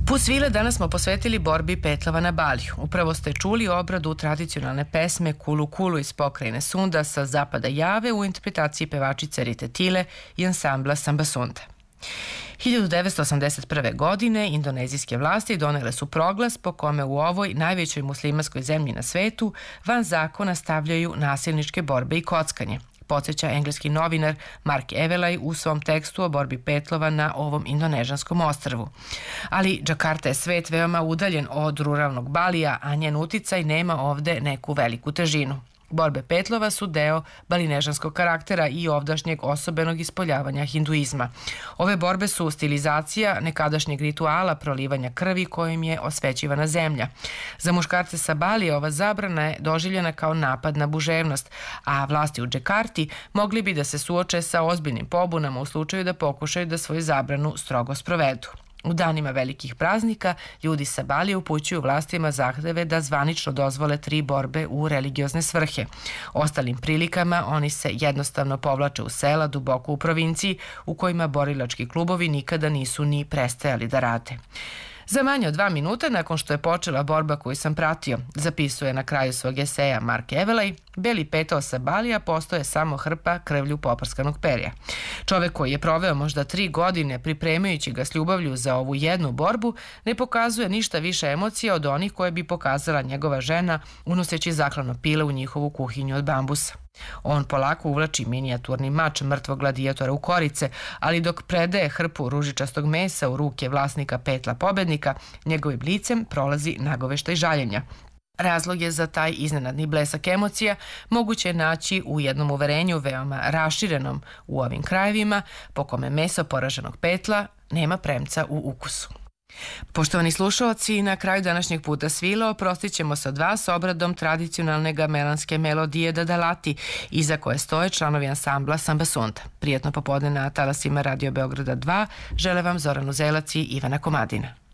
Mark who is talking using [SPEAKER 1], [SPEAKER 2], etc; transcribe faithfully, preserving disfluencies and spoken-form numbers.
[SPEAKER 1] Put svile danas smo posvetili borbi petlava na Baliju. Upravo ste čuli obradu tradicionalne pesme Kulu Kulu iz pokrajine Sunda sa zapada Jave u interpretaciji pevačice Rite Tile i ansambla Samba Sunda. hiljadu devetsto osamdeset prve. godine indonezijske vlasti donele su proglas po kome u ovoj najvećoj muslimanskoj zemlji na svetu van zakona stavljaju nasilničke borbe i kockanje, podsjeća engleski novinar Mark Evelay u svom tekstu o borbi petlova na ovom indonežanskom ostrvu. Ali Džakarta je svet veoma udaljen od ruralnog Balija, a njen uticaj nema ovde neku veliku težinu. Borbe petlova su deo balinežanskog karaktera i ovdašnjeg osobenog ispoljavanja hinduizma. Ove borbe su stilizacija nekadašnjeg rituala prolivanja krvi kojim je osvećivana zemlja. Za muškarce sa Balija ova zabrana je doživljena kao napad na buževnost, a vlasti u Džakarti mogli bi da se suoče sa ozbiljnim pobunama u slučaju da pokušaju da svoju zabranu strogo sprovedu. U danima velikih praznika ljudi sa Balija upućuju vlastima zahteve da zvanično dozvole tri borbe u religiozne svrhe. Ostalim prilikama oni se jednostavno povlače u sela duboko u provinciji u kojima borilački klubovi nikada nisu ni prestajali da rade. Za manje od dva minuta nakon što je počela borba koju sam pratio, zapisuje na kraju svog eseja Mark Evelay, beli petao sa Balija postoje samo hrpa krvlju poprskanog perja. Čovek koji je proveo možda tri godine pripremajući ga s ljubavlju za ovu jednu borbu ne pokazuje ništa više emocija od onih koje bi pokazala njegova žena unoseći zaklano pile u njihovu kuhinju od bambusa. On polako uvlači minijaturni mač mrtvog gladijatora u korice, ali dok predaje hrpu ružičastog mesa u ruke vlasnika petla pobednika, njegovim licem prolazi nagoveštaj žaljenja. Razlog je za taj iznenadni blesak emocija moguće je naći u jednom uverenju veoma raširenom u ovim krajevima, po kome meso poraženog petla nema premca u ukusu. Poštovani slušaoci, na kraju današnjeg puta svila oprostit ćemo se od vas obradom tradicionalne gamelanske melodije Dadalati, iza koje stoje članovi ansambla Samba Sunda. Prijetno popodne na talasima Radio Beograda dva žele vam Zoran Uzelac i Ivana Komadina.